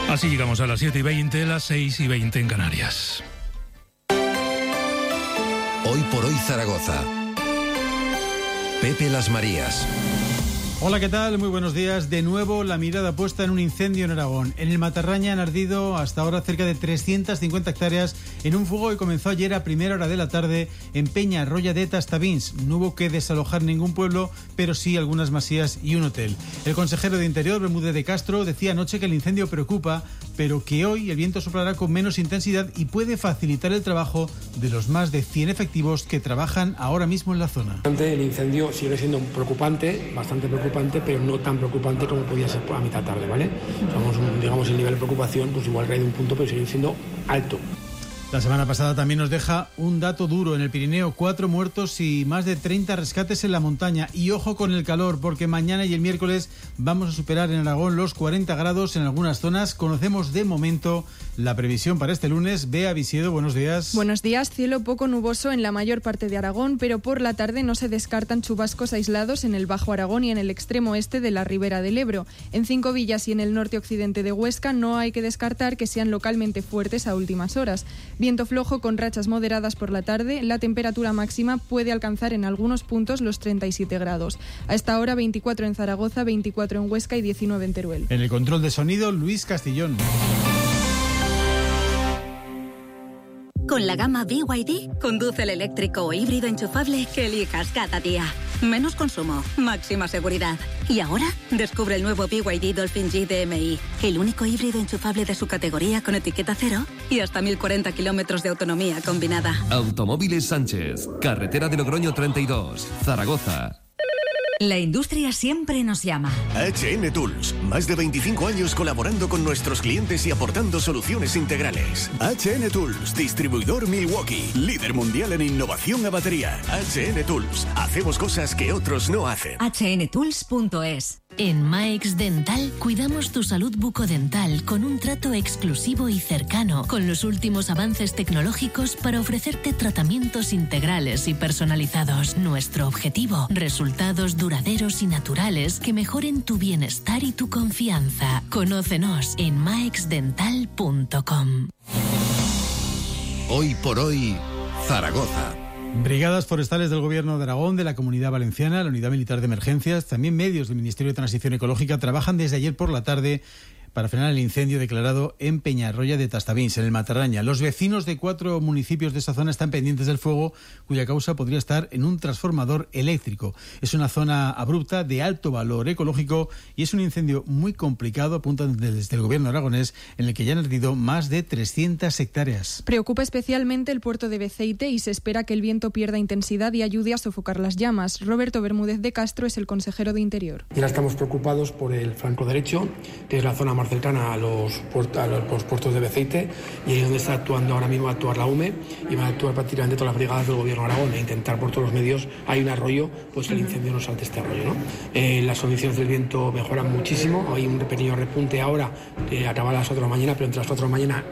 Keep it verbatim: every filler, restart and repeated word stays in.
Así llegamos a las siete y veinte, las seis y veinte en Canarias. Hoy por hoy Zaragoza. Pepe Las Marías. Hola, ¿qué tal? Muy buenos días. De nuevo la mirada puesta en un incendio en Aragón. En el Matarraña han ardido hasta ahora cerca de trescientas cincuenta hectáreas en un fuego que comenzó ayer a primera hora de la tarde en Peñarroya de Tastavins. No hubo que desalojar ningún pueblo, pero sí algunas masías y un hotel. El consejero de Interior, Bermúdez de Castro, decía anoche que el incendio preocupa, pero que hoy el viento soplará con menos intensidad y puede facilitar el trabajo de los más de cien efectivos que trabajan ahora mismo en la zona. El incendio sigue siendo preocupante, bastante preocupante, pero no tan preocupante como podía ser a mitad tarde, ¿vale? Somos, un, digamos, el nivel de preocupación, pues igual cae de un punto, pero sigue siendo alto. La semana pasada también nos deja un dato duro en el Pirineo, cuatro muertos y más de treinta rescates en la montaña. Y ojo con el calor, porque mañana y el miércoles vamos a superar en Aragón los cuarenta grados en algunas zonas. Conocemos de momento la previsión para este lunes. Bea Visiedo, buenos días. Buenos días, cielo poco nuboso en la mayor parte de Aragón, pero por la tarde no se descartan chubascos aislados en el Bajo Aragón y en el extremo este de la Ribera del Ebro. En Cinco Villas y en el norte occidente de Huesca no hay que descartar que sean localmente fuertes a últimas horas. Viento flojo con rachas moderadas por la tarde. La temperatura máxima puede alcanzar en algunos puntos los treinta y siete grados. A esta hora veinticuatro en Zaragoza, veinticuatro en Huesca y diecinueve en Teruel. En el control de sonido, Luis Castillón. Con la gama B Y D, conduce el eléctrico o híbrido enchufable que elijas cada día. Menos consumo, máxima seguridad. Y ahora, descubre el nuevo B Y D Dolphin G D M I, el único híbrido enchufable de su categoría con etiqueta cero y hasta mil cuarenta kilómetros de autonomía combinada. Automóviles Sánchez, carretera de Logroño treinta y dos, Zaragoza. La industria siempre nos llama. H N Tools, más de veinticinco años colaborando con nuestros clientes y aportando soluciones integrales. H N Tools, distribuidor Milwaukee, líder mundial en innovación a batería. H N Tools, hacemos cosas que otros no hacen. H N tools punto es. En Maex Dental cuidamos tu salud bucodental con un trato exclusivo y cercano, con los últimos avances tecnológicos para ofrecerte tratamientos integrales y personalizados. Nuestro objetivo, resultados duraderos y naturales que mejoren tu bienestar y tu confianza. Conócenos en maex dental punto com. Hoy por hoy, Zaragoza. Brigadas forestales del Gobierno de Aragón, de la Comunidad Valenciana, la Unidad Militar de Emergencias, también medios del Ministerio de Transición Ecológica trabajan desde ayer por la tarde para frenar el incendio declarado en Peñarroya de Tastavins, en el Matarraña. Los vecinos de cuatro municipios de esta zona están pendientes del fuego, cuya causa podría estar en un transformador eléctrico. Es una zona abrupta de alto valor ecológico y es un incendio muy complicado, apuntan desde el Gobierno aragonés, en el que ya han ardido más de trescientas hectáreas. Preocupa especialmente el puerto de Beceite y se espera que el viento pierda intensidad y ayude a sofocar las llamas. Roberto Bermúdez de Castro es el consejero de Interior. Y ahora estamos preocupados por el flanco derecho, que es la zona más cercana a los, puert- a los puertos de Beceite, y ahí es donde está actuando ahora mismo a actuar la U M E, y van a actuar prácticamente todas las brigadas del Gobierno de Aragón e intentar por todos los medios, hay un arroyo, pues que el incendio no salte este arroyo, ¿no? Eh, las condiciones del viento mejoran muchísimo, hay un pequeño repunte ahora, eh, acaba a las cuatro de la mañana, pero entre las cuatro de la mañana